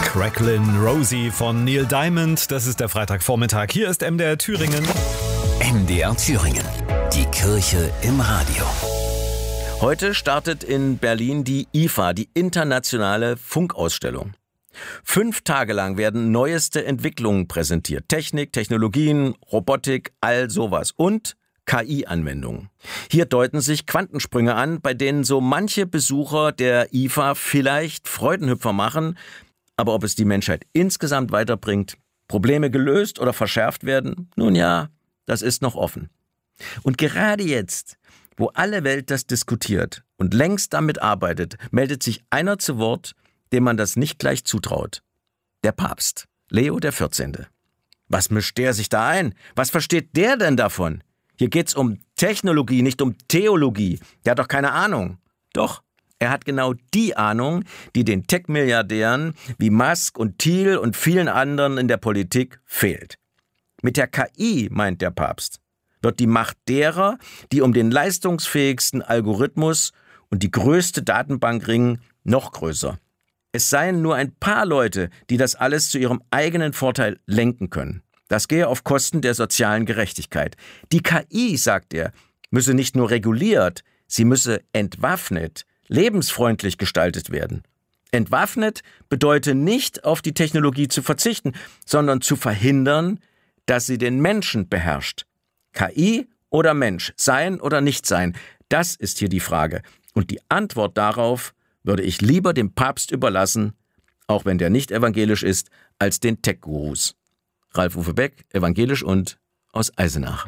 Cracklin' Rosie von Neil Diamond. Das ist der Freitagvormittag. Hier ist MDR Thüringen. MDR Thüringen. Die Kirche im Radio. Heute startet in Berlin die IFA, die internationale Funkausstellung. 5 Tage lang werden neueste Entwicklungen präsentiert. Technik, Technologien, Robotik, all sowas. Und KI-Anwendungen. Hier deuten sich Quantensprünge an, bei denen so manche Besucher der IFA vielleicht Freudenhüpfer machen. Aber ob es die Menschheit insgesamt weiterbringt, Probleme gelöst oder verschärft werden, nun ja, das ist noch offen. Und gerade jetzt, wo alle Welt das diskutiert und längst damit arbeitet, meldet sich einer zu Wort, dem man das nicht gleich zutraut. Der Papst, Leo XIV. Was mischt der sich da ein? Was versteht der denn davon? Hier geht's um Technologie, nicht um Theologie. Der hat doch keine Ahnung. Doch, er hat genau die Ahnung, die den Tech-Milliardären wie Musk und Thiel und vielen anderen in der Politik fehlt. Mit der KI, meint der Papst, wird die Macht derer, die um den leistungsfähigsten Algorithmus und die größte Datenbank ringen, noch größer. Es seien nur ein paar Leute, die das alles zu ihrem eigenen Vorteil lenken können. Das gehe auf Kosten der sozialen Gerechtigkeit. Die KI, sagt er, müsse nicht nur reguliert, sie müsse entwaffnet, lebensfreundlich gestaltet werden. Entwaffnet bedeutet nicht, auf die Technologie zu verzichten, sondern zu verhindern, dass sie den Menschen beherrscht. KI oder Mensch, sein oder nicht sein, das ist hier die Frage. Und die Antwort darauf würde ich lieber dem Papst überlassen, auch wenn der nicht evangelisch ist, als den Tech-Gurus. Ralf-Uwe Beck, evangelisch und aus Eisenach.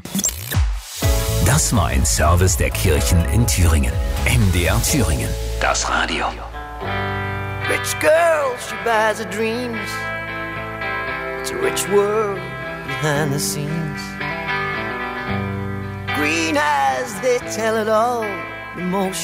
Das war ein Service der Kirchen in Thüringen. MDR Thüringen. Das Radio. Rich girl, she buys her dreams. It's a rich world behind the scenes. Green eyes, they tell it all. The most